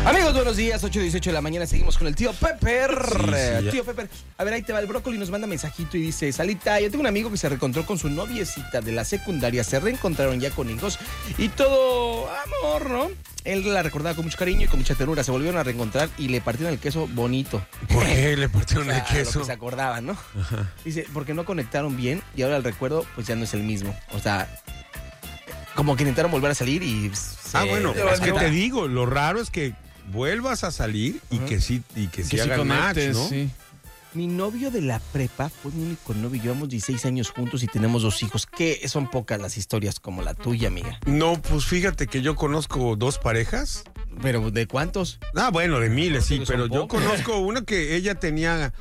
Amigos, buenos días, 8:18 de la mañana, seguimos con el tío Pepper. Sí, tío Pepper, a ver, ahí te va el brócoli, nos manda mensajito y dice: Salita, yo tengo un amigo que se reencontró con su noviecita de la secundaria, se reencontraron ya con hijos y todo amor, ¿no? Él la recordaba con mucho cariño y con mucha ternura, se volvieron a reencontrar y le partieron el queso bonito. ¿Por qué le partieron el Lo queso? que se acordaban, ¿no? Ajá. Dice, porque no conectaron bien y ahora el recuerdo pues ya no es el mismo. O sea, como que intentaron volver a salir y... Bueno, se es que te digo, lo raro es que vuelvas a salir y que sí hagan match, ¿no? Sí. Mi novio de la prepa fue mi único novio. Llevamos 16 años juntos y tenemos 2 hijos. Que son pocas las historias como la tuya, amiga. No, pues fíjate que yo conozco 2 parejas. ¿Pero de cuántos? Bueno, de miles, sí, Son pero yo pocos. conozco una que ella tenía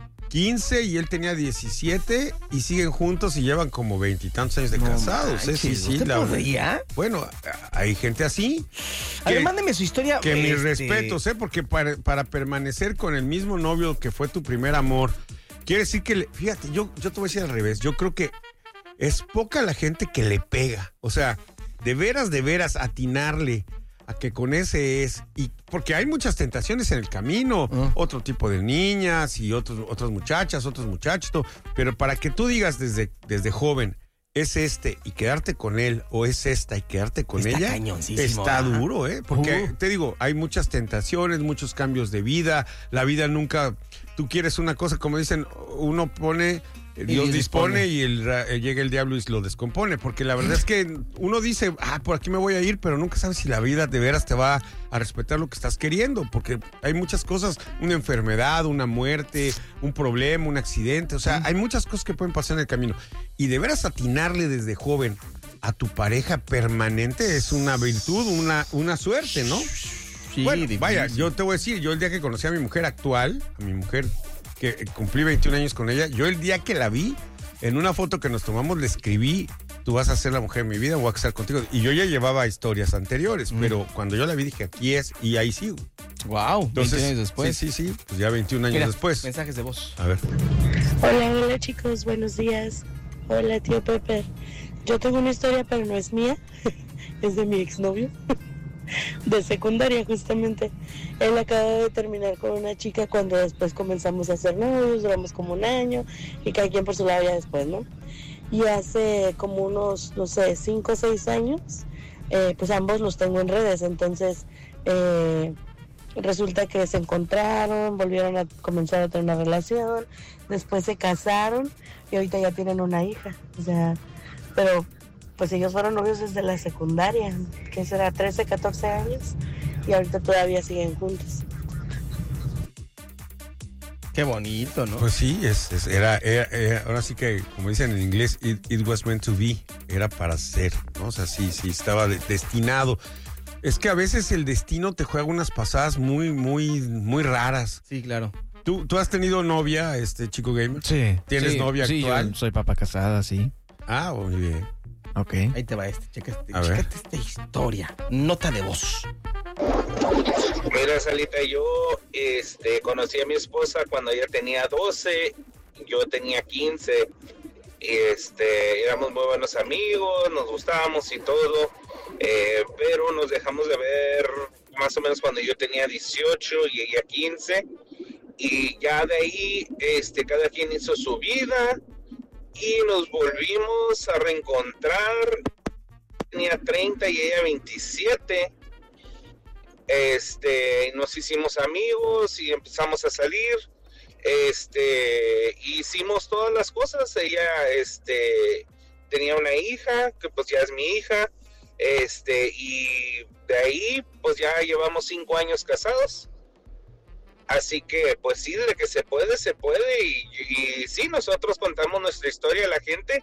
15 y él tenía 17 y siguen juntos y llevan como 20 y tantos años de casados. manches, Sí, ¿usted la verdad. podría? Bueno, hay gente así. A ver, mándeme su historia. Que mis respetos, porque para permanecer con el mismo novio que fue tu primer amor, quiere decir que, fíjate, yo te voy a decir al revés, yo creo que es poca la gente que le pega, o sea, de veras atinarle a que con ese es, y porque hay muchas tentaciones en el camino, otro tipo de niñas y otras muchachas, otros muchachos, todo, pero para que tú digas desde joven, es este y quedarte con él, o es esta y quedarte con Está ella, cañoncísimo, está ajá. duro, porque te digo, hay muchas tentaciones, muchos cambios de vida, la vida nunca, tú quieres una cosa, como dicen, uno pone, Dios dispone y llega el diablo y lo descompone, porque la verdad es que uno dice, por aquí me voy a ir, pero nunca sabes si la vida de veras te va a respetar lo que estás queriendo, porque hay muchas cosas, una enfermedad, una muerte, un problema, un accidente, o sea, hay muchas cosas que pueden pasar en el camino, y de veras atinarle desde joven a tu pareja permanente es una virtud, una suerte, ¿no? Sí, Bueno, difícil. vaya, yo te voy a decir, yo el día que conocí a mi mujer actual, a mi mujer que cumplí 21 años con ella, yo el día que la vi, en una foto que nos tomamos, le escribí, tú vas a ser la mujer de mi vida, voy a casar contigo. Y yo ya llevaba historias anteriores, pero cuando yo la vi dije, aquí es, y ahí sigo. Wow, Entonces, 20 años después. Sí, pues ya 21 años Mira, después. mensajes de voz. A ver. Hola chicos, buenos días. Hola tío Pepe. Yo tengo una historia, pero no es mía, es de mi exnovio, de secundaria justamente. Él acaba de terminar con una chica cuando después comenzamos a ser novios, duramos como un año y cada quien por su lado ya después, ¿no? Y hace como unos, no sé, 5 o 6 años, pues ambos los tengo en redes, entonces resulta que se encontraron, volvieron a comenzar a tener una relación, después se casaron y ahorita ya tienen una hija, o sea, pero pues ellos fueron novios desde la secundaria, que será 13, 14 años, y ahorita todavía siguen juntos. Qué bonito, ¿no? Pues sí, era, ahora sí que, como dicen en inglés, it was meant to be, era para ser, ¿no? O sea, sí, estaba destinado. Es que a veces el destino te juega unas pasadas muy raras. Sí, claro. ¿Tú has tenido novia, chico gamer? Sí. ¿Tienes novia actual? Yo soy papá casada, sí. Muy bien. Ok. Ahí te va chécate A ver. esta historia. Nota de voz. Mira, Salita, yo conocí a mi esposa cuando ella tenía 12, yo tenía 15. Éramos muy buenos amigos, nos gustábamos y todo, pero nos dejamos de ver más o menos cuando yo tenía 18 y ella 15. Y ya de ahí, cada quien hizo su vida y nos volvimos a reencontrar. Tenía 30 y ella 27. Nos hicimos amigos y empezamos a salir. Hicimos todas las cosas. Ella, tenía una hija, que pues ya es mi hija. Y de ahí, pues ya llevamos 5 años casados. Así que, pues sí, de que se puede. Y sí, nosotros contamos nuestra historia a la gente.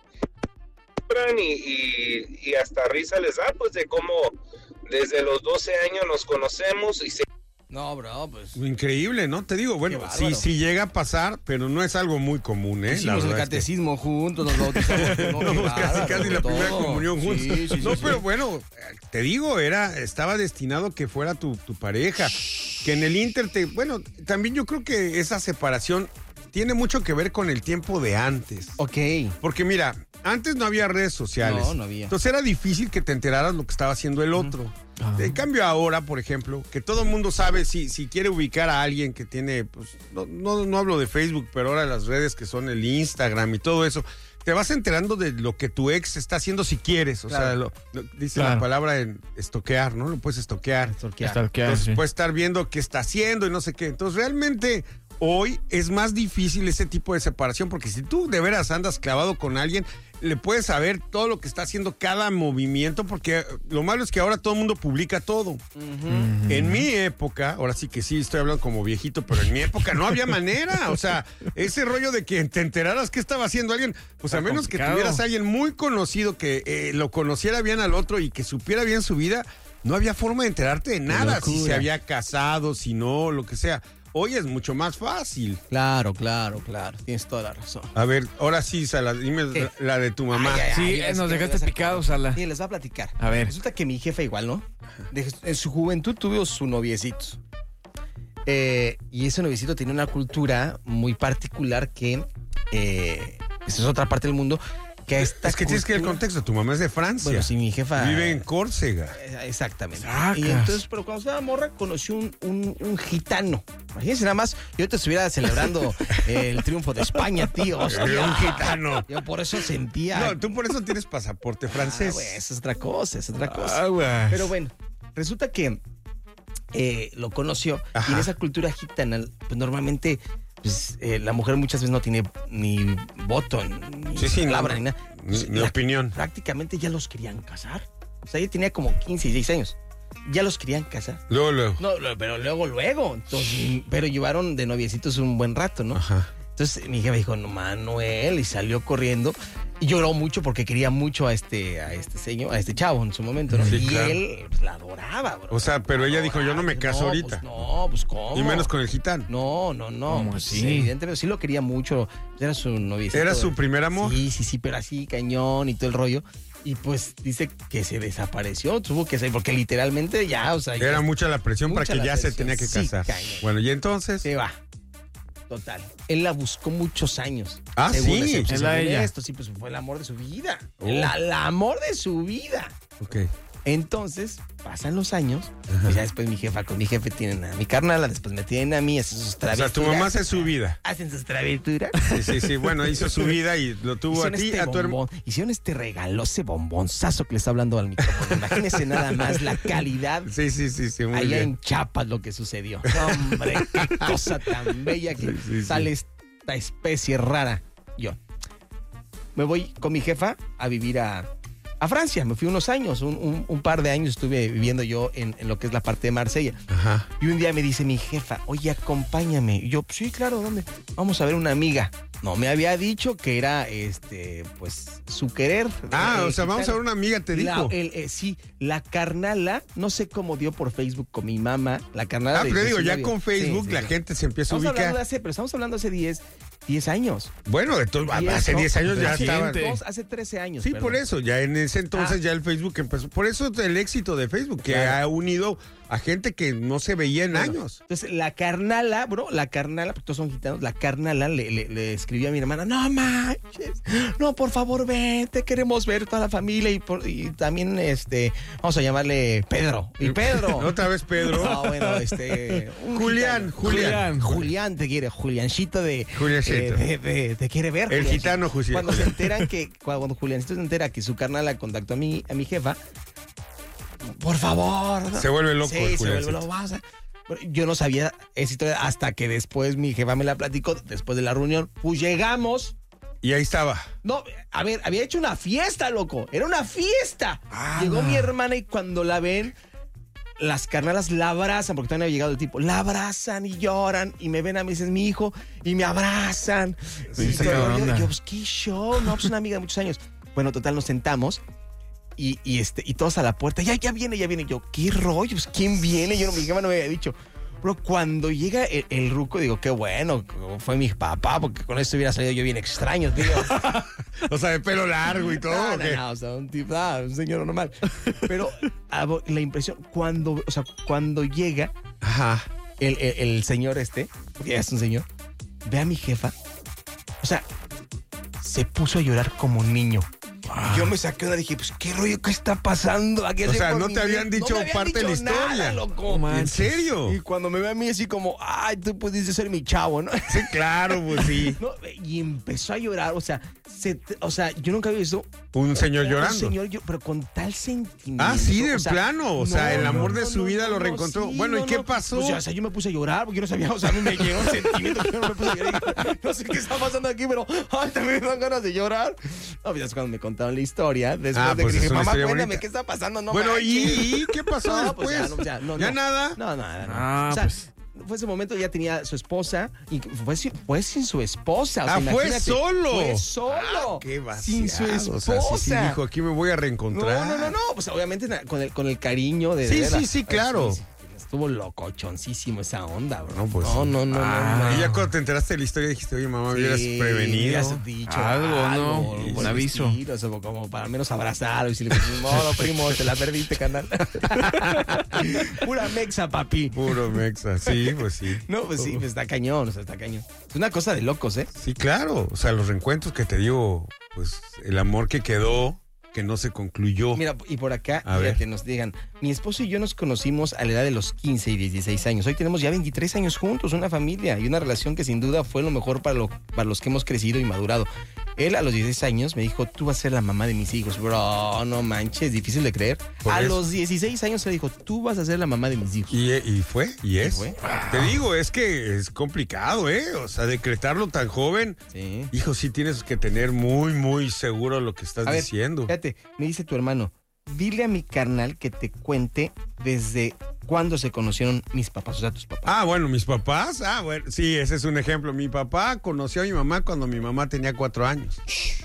Y hasta risa les da, pues, de cómo desde los 12 años nos conocemos y No, bro, pues... Increíble, ¿no? Te digo, bueno, Qué bárbaro. sí llega a pasar, pero no es algo muy común, ¿eh? Hicimos el verdad es que- catecismo juntos, nos bautizamos. Casi la primera comunión juntos. Sí, No, sí. pero bueno, te digo, estaba destinado que fuera tu pareja. Que en el Inter bueno, también yo creo que esa separación tiene mucho que ver con el tiempo de antes. Ok. Porque mira, antes no había redes sociales. No había. Entonces era difícil que te enteraras lo que estaba haciendo el otro. En cambio ahora, por ejemplo, que todo el mundo sabe si quiere ubicar a alguien que tiene, pues, no hablo de Facebook, pero ahora las redes que son el Instagram y todo eso, te vas enterando de lo que tu ex está haciendo si quieres. O Claro. sea, dice la palabra en estoquear, ¿no? Lo puedes estoquear. Entonces sí. puedes estar viendo qué está haciendo y no sé qué. Entonces realmente hoy es más difícil ese tipo de separación, porque si tú de veras andas clavado con alguien, le puedes saber todo lo que está haciendo cada movimiento, porque lo malo es que ahora todo el mundo publica todo. En mi época, ahora sí estoy hablando como viejito, pero en mi época no había manera. O sea, ese rollo de que te enteraras qué estaba haciendo alguien, pues a menos que tuvieras a alguien muy conocido que lo conociera bien al otro y que supiera bien su vida, no había forma de enterarte de nada, si se había casado, si no, lo que sea. Hoy es mucho más fácil. Claro. Tienes toda la razón. A ver, ahora sí, Sala, dime la de tu mamá. Sí, nos dejaste picados, Sala. Sí, les voy a platicar. A ver. Resulta que mi jefa igual, ¿no? En su juventud tuvo su noviecito. Y ese noviecito tenía una cultura muy particular que... esa es otra parte del mundo. Que Es que tienes que ver el contexto. Tu mamá es de Francia. Bueno, sí, mi jefa... Vive en Córcega. Exactamente. Sacas. Y entonces, pero cuando estaba morra, conoció un gitano. Imagínense nada más, yo te estuviera celebrando el triunfo de España, tío. O sea, Un gitano. Yo por eso sentía... No, tú por eso tienes pasaporte francés. Güey, esa es otra cosa, Aguas. Pero bueno, resulta que lo conoció. Ajá. Y en esa cultura gitana, pues normalmente... Pues, la mujer muchas veces no tiene ni voto, ni palabra, ni nada. Ni opinión. Prácticamente ya los querían casar. O sea, ella tenía como 15, 16 años. Ya los querían casar. Luego. No, pero luego. Entonces, pero llevaron de noviecitos un buen rato, ¿no? Ajá. Entonces mi jefa dijo, no, Manuel, y salió corriendo. Y lloró mucho porque quería mucho a este chavo en su momento, ¿no? Sí, y claro. él pues, la adoraba, bro. O sea, pero ella dijo, yo no me caso ahorita. Pues ¿cómo? Y menos con el gitano. No. ¿Cómo Pues, así? evidentemente sí lo quería mucho. Era su noviecito. ¿Era su primer amor? Sí, pero así, cañón y todo el rollo. Y pues dice que se desapareció, tuvo que salir, porque literalmente ya, o sea... Era mucha la presión para mucha que la ya se presión. tenía que Sí, casar. cañón. Bueno, y entonces. Se va. Total. Él la buscó muchos años. Ah, Según sí. ese- Él según a ella. esto, sí, pues fue el amor de su vida. Oh. El amor de su vida. Ok. Entonces, pasan los años, y ya después mi jefa con mi jefe tienen a mi carnala, después me tienen a mí, hacen sus O travesuras. sea, tu mamá hace su vida. Hacen sus travesuras. Sí. Bueno, hizo su vida y lo tuvo a Hicieron ti, a tu hermano. hicieron este regaloso bombonzazo que le está hablando al micrófono. Imagínense nada más la calidad Sí, muy allá bien. en Chiapas lo que sucedió. Hombre, qué cosa tan bella que Sí. sale esta especie rara. Yo me voy con mi jefa a vivir a Francia. Me fui unos años, un par de años estuve viviendo yo en lo que es la parte de Marsella. Ajá. Y un día me dice mi jefa, oye, acompáñame. Y yo, sí, claro, ¿dónde? Vamos a ver una amiga. No, me había dicho que era, pues, su querer. O sea, vamos a ver una amiga, te dijo. Sí, la carnala, no sé cómo dio por Facebook con mi mamá, la carnala. Pero de digo, su ya novio. con Facebook Sí, la sí. gente se empieza a Estamos hablando ubicar. pero estamos hablando hace 10 años. Bueno, hace ¿no? 10 años ya Reciente. estaba. Hace 13 años. Sí, perdón. por eso, ya en ese entonces ya el Facebook empezó. Por eso el éxito de Facebook, que Claro. ha unido a gente que no se veía en Bueno, años. Entonces, la carnala, porque todos son gitanos, la carnala le escribió a mi hermana, no manches, no, por favor, ven, te queremos ver toda la familia y también, vamos a llamarle Pedro. Y Pedro. Otra vez Pedro. No, bueno, un Julián. Julián te quiere, Juliancito Juliancito. te quiere ver. El Juliancito. gitano Julián. Cuando Juliancito se entera que su carnala contactó a mi jefa, por favor. Se vuelve loco el Sí, se vuelve Juliancito. loco. Vamos a- Yo no sabía esa historia hasta que después mi jefa me la platicó, después de la reunión. Pues llegamos. Y ahí estaba. No, a ver, había hecho una fiesta, loco. Era una fiesta. Ah, Llegó no. mi hermana y cuando la ven, las carnalas la abrazan, porque todavía no había llegado el tipo. La abrazan y lloran y me ven a mí, es mi hijo, y me abrazan. Sí, Y saca todo, onda. yo, pues, qué show, no, pues una amiga de muchos años. Bueno, total, nos sentamos. Y todos a la puerta, ya viene. Yo, ¿qué rollo? Pues, ¿quién viene? Yo, mi jefa no me había dicho. Pero cuando llega el ruco, digo, qué bueno, fue mi papá, porque con esto hubiera salido yo bien extraño, tío. O sea, de pelo largo y todo. ¿o qué? No, o sea, un tipo, un señor normal. Pero la impresión, cuando llega Ajá. el señor porque ya es un señor, ve a mi jefa, o sea, se puso a llorar como un niño. Y yo me saqué una y dije, pues, ¿qué rollo? ¿Qué está pasando? O sea, no te habían dicho parte de la historia. Nada, loco. ¿En serio? Y cuando me ve a mí así como, ay, tú pudiste ser mi chavo, ¿no? Sí, claro, pues sí. No, y empezó a llorar, o sea, yo nunca había visto Un señor llorando. un señor, pero con tal sentimiento. Ah, sí, de o sea, plano. O sea, el amor de su no, vida lo reencontró. sí, Bueno, ¿y qué pasó? Pues, o sea, yo me puse a llorar porque yo no sabía, o sea, a mí me llegó un sentimiento que yo no me puse a llorar. No sé qué está pasando aquí, pero ay, también me dan ganas de llorar. No, pues es cuando me contaron la historia, después de pues que dije, es una mamá, historia cuéntame bonita. ¿qué está pasando? No Bueno, manches. ¿y qué pasó No, después? pues ¿Ya no. nada? No, nada. Ah, o sea, pues. fue ese momento, ya tenía su esposa y fue sin su esposa. O sea, Fue imagínate, solo. Fue solo. Ah, qué sin su vaciado. esposa. O sea, sí dijo, aquí me voy a reencontrar. No. Pues obviamente con el cariño de. Sí, claro. Sí, estuvo locochoncísimo esa onda, bro. No, pues No. Y ya cuando te enteraste de la historia dijiste, oye, mamá, me hubieras prevenido. hubieras dicho Algo, ¿no? Un aviso. O sea, como para al menos abrazar y decirle, no, primo, te la perdiste, canal. Pura mexa, papi. Puro mexa, sí, pues sí. No, pues sí, pues está cañón, está cañón. Es una cosa de locos, ¿eh? Sí, claro. O sea, los reencuentros que te digo, pues el amor que quedó, que no se concluyó. Mira, y por acá, A ver. que nos digan, mi esposo y yo nos conocimos a la edad de los 15 y 16 años. Hoy tenemos ya 23 años juntos, una familia y una relación que sin duda fue lo mejor para los que hemos crecido y madurado. Él a los 16 años me dijo, tú vas a ser la mamá de mis hijos. Bro, no manches, difícil de creer. Por A eso. los 16 años le dijo, tú vas a ser la mamá de mis hijos. Y fue, y es. fue. Te digo, es que es complicado, ¿eh? O sea, decretarlo tan joven. Sí. Hijo, sí tienes que tener muy, muy seguro lo que estás A ver, diciendo. fíjate, me dice tu hermano, dile a mi carnal que te cuente desde cuándo se conocieron mis papás, o sea, tus papás. Ah, bueno, mis papás. Ah, bueno, sí, ese es un ejemplo. Mi papá conoció a mi mamá cuando mi mamá tenía 4 años.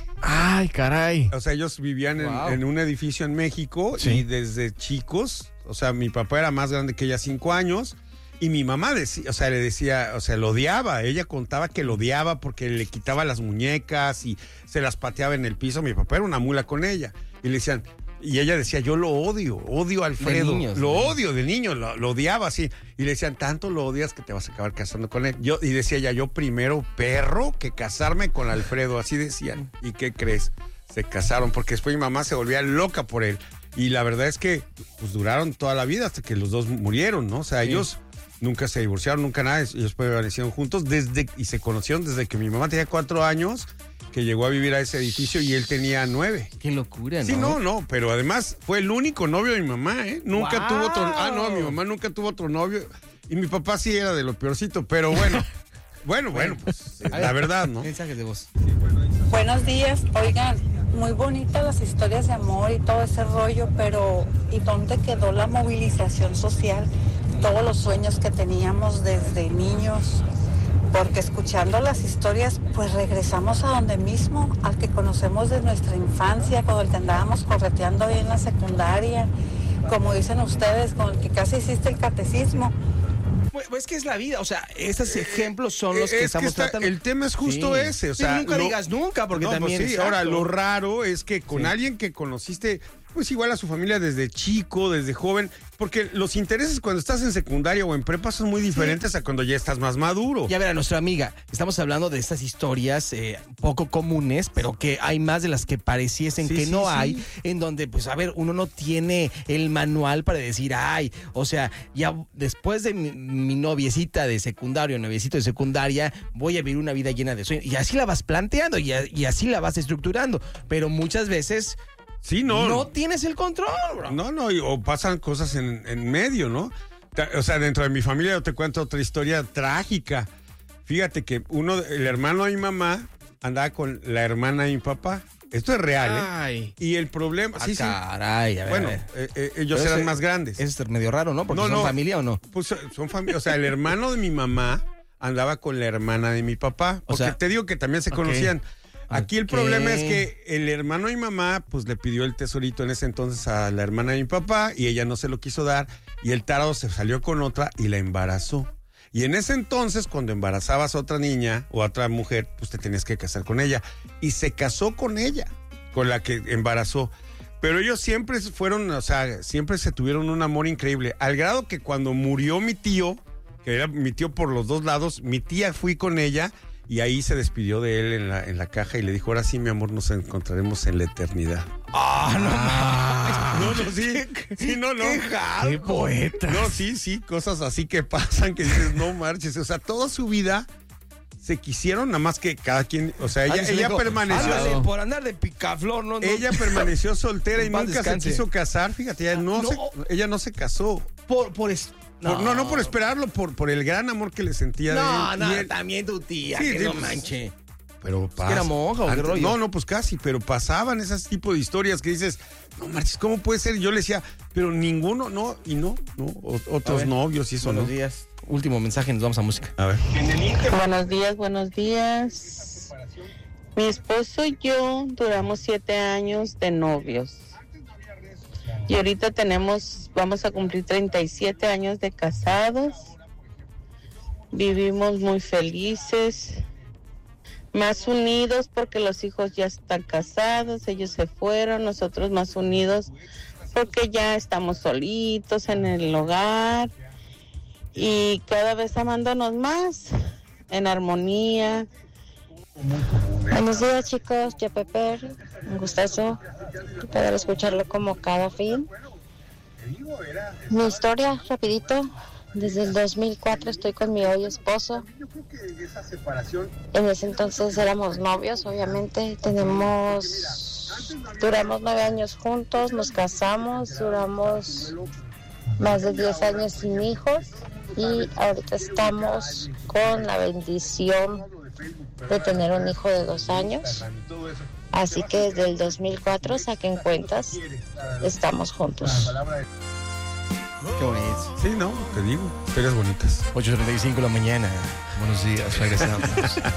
Ay, caray. O sea, ellos vivían Wow. en un edificio en México Sí. y desde chicos, o sea, mi papá era más grande que ella 5 años y mi mamá decía, o sea, le decía, o sea, lo odiaba. Ella contaba que lo odiaba porque le quitaba las muñecas y se las pateaba en el piso. Mi papá era una mula con ella y le decían, y ella decía, yo lo odio a Alfredo. De niños, lo ¿no? odio de niño, lo odiaba así. Y le decían, tanto lo odias que te vas a acabar casando con él. Y decía ella, yo primero perro que casarme con Alfredo, así decían. ¿Y qué crees? Se casaron porque después mi mamá se volvía loca por él. Y la verdad es que pues duraron toda la vida hasta que los dos murieron, ¿no? O sea, ellos nunca se divorciaron, nunca nada. Ellos permanecieron juntos y se conocieron desde que mi mamá tenía 4 años, que llegó a vivir a ese edificio y él tenía 9. Qué locura, ¿no? Sí, no, pero además fue el único novio de mi mamá, ¿eh? Nunca ¡Wow! tuvo otro. Ah, no, mi mamá nunca tuvo otro novio. Y mi papá sí era de lo peorcito, pero bueno. bueno, pues A ver, la verdad, ¿no? Mensajes de voz. Buenos días, oigan, muy bonitas las historias de amor y todo ese rollo, pero ¿y dónde quedó la movilización social? Todos los sueños que teníamos desde niños, porque escuchando las historias, pues regresamos a donde mismo, al que conocemos de nuestra infancia, con el que andábamos correteando ahí en la secundaria, como dicen ustedes, con el que casi hiciste el catecismo. Pues que es la vida, o sea, estos ejemplos son los que estamos tratando. El tema es justo Sí. ese, o Pero sea. nunca digas nunca, porque no, también. Pues sí, exacto. ahora, lo raro es que con Sí. alguien que conociste, pues igual a su familia desde chico, desde joven, porque los intereses cuando estás en secundaria o en prepa son muy diferentes a cuando ya estás más maduro. Ya ver, a nuestra amiga, estamos hablando de estas historias poco comunes, pero que hay más de las que pareciesen Sí, que sí, no sí. hay, en donde, pues, a ver, uno no tiene el manual para decir, ay, o sea, ya después de mi noviecita de secundario, noviecito de secundaria, voy a vivir una vida llena de sueños. Y así la vas planteando y así la vas estructurando, pero muchas veces Sí, no tienes el control, bro. No, o pasan cosas en medio, ¿no? O sea, dentro de mi familia yo te cuento otra historia trágica. Fíjate que el hermano de mi mamá andaba con la hermana de mi papá. Esto es real, ¿eh? Ay. Y el problema... Ah, sí, sí. caray, a ver, Bueno, a ver. ellos Pero eran ese- más grandes. Eso es medio raro, ¿no? Porque No, son no. familia o no. Pues son familia, o sea, el hermano de mi mamá andaba con la hermana de mi papá. O Porque sea, te digo que también se ok. conocían. Aquí el Ok. problema es que el hermano de mi mamá, pues le pidió el tesorito en ese entonces a la hermana de mi papá y ella no se lo quiso dar y el tarado se salió con otra y la embarazó. Y en ese entonces, cuando embarazabas a otra niña o a otra mujer, pues te tenías que casar con ella. Y se casó con ella, con la que embarazó. Pero ellos siempre fueron, o sea, siempre se tuvieron un amor increíble. Al grado que cuando murió mi tío, que era mi tío por los dos lados, mi tía fui con ella Y ahí se despidió de él en la caja y le dijo, ahora sí, mi amor, nos encontraremos en la eternidad. No, sí. Sí, no. Qué poeta. No, sí, cosas así que pasan que dices, no marches. O sea, toda su vida se quisieron, nada más que cada quien, o sea, ella permaneció. Ándale, por andar de picaflor, ¿no? Ella permaneció soltera y En paz nunca descanse. se quiso casar, fíjate, ella no se casó. No, por esperarlo, por el gran amor que le sentía de él. Y él- también tu tía, Sí, que sí, no pues, manche. Pero pasa. era monja o qué rollo? No, pues casi, pero pasaban esas tipo de historias que dices, no marches, ¿cómo puede ser? Yo le decía, pero ninguno, otros ver, novios y eso, Buenos ¿no? días. Último mensaje, nos vamos a música. A ver. Buenos días. Mi esposo y yo duramos 7 años de novios. Y ahorita vamos a cumplir 37 años de casados. Vivimos muy felices, más unidos porque los hijos ya están casados, ellos se fueron, nosotros más unidos porque ya estamos solitos en el hogar y cada vez amándonos más, en armonía. Buenos días, chicos, yo Pepe, un gustazo poder escucharlo como cada fin. Mi historia, rapidito, desde el 2004 estoy con mi hoy esposo. En ese entonces éramos novios, obviamente, duramos 9 años juntos, nos casamos, duramos más de 10 años sin hijos y ahorita estamos con la bendición de tener un hijo de 2 años. Así que desde el 2004, saquen cuentas, estamos juntos. Qué bonito. Sí, no, te digo, historias bonitas. 8:35 de la mañana. Buenos días, regresamos.